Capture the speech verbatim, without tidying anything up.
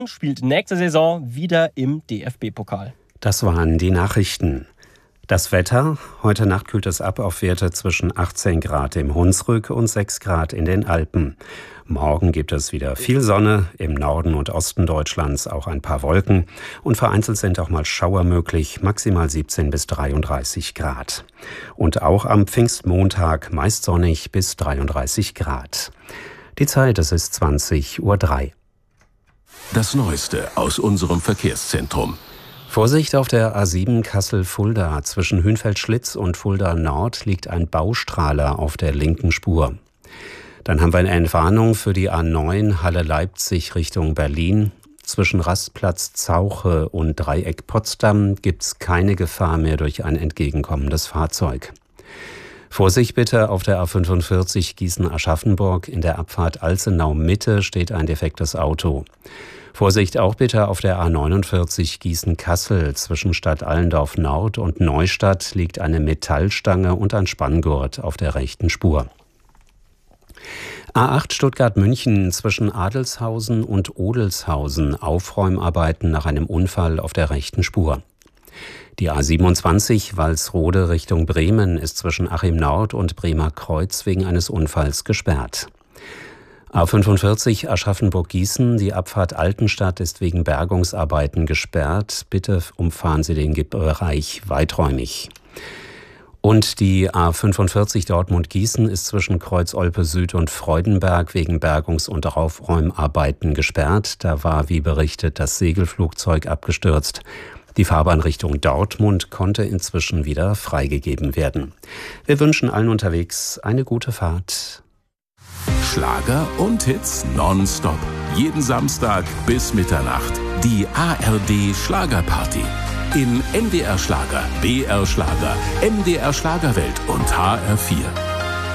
spielt nächste Saison wieder im D F B-Pokal. Das waren die Nachrichten. Das Wetter: Heute Nacht kühlt es ab auf Werte zwischen achtzehn Grad im Hunsrück und sechs Grad in den Alpen. Morgen gibt es wieder viel Sonne, im Norden und Osten Deutschlands auch ein paar Wolken und vereinzelt sind auch mal Schauer möglich, maximal siebzehn bis dreiunddreißig Grad. Und auch am Pfingstmontag meist sonnig bis dreiunddreißig Grad. Die Zeit, es ist zwanzig Uhr drei. Das Neueste aus unserem Verkehrszentrum. Vorsicht auf der A sieben Kassel-Fulda. Zwischen Hünfeld-Schlitz und Fulda Nord liegt ein Baustrahler auf der linken Spur. Dann haben wir eine Entwarnung für die A neun Halle-Leipzig Richtung Berlin. Zwischen Rastplatz Zauche und Dreieck Potsdam gibt es keine Gefahr mehr durch ein entgegenkommendes Fahrzeug. Vorsicht bitte auf der A fünfundvierzig Gießen-Aschaffenburg. In der Abfahrt Alzenau-Mitte steht ein defektes Auto. Vorsicht auch bitte auf der A neunundvierzig Gießen-Kassel. Zwischen Stadt Allendorf Nord und Neustadt liegt eine Metallstange und ein Spanngurt auf der rechten Spur. A acht Stuttgart-München zwischen Adelshausen und Odelshausen. Aufräumarbeiten nach einem Unfall auf der rechten Spur. Die A siebenundzwanzig Walsrode Richtung Bremen ist zwischen Achim Nord und Bremer Kreuz wegen eines Unfalls gesperrt. A fünfundvierzig Aschaffenburg-Gießen, die Abfahrt Altenstadt ist wegen Bergungsarbeiten gesperrt. Bitte umfahren Sie den Bereich weiträumig. Und die A fünfundvierzig Dortmund-Gießen ist zwischen Kreuz-Olpe Süd und Freudenberg wegen Bergungs- und Aufräumarbeiten gesperrt. Da war, wie berichtet, das Segelflugzeug abgestürzt. Die Fahrbahn Richtung Dortmund konnte inzwischen wieder freigegeben werden. Wir wünschen allen unterwegs eine gute Fahrt. Schlager und Hits nonstop. Jeden Samstag bis Mitternacht. Die A R D Schlagerparty. In N D R Schlager, B R Schlager, M D R Schlagerwelt und H R vier.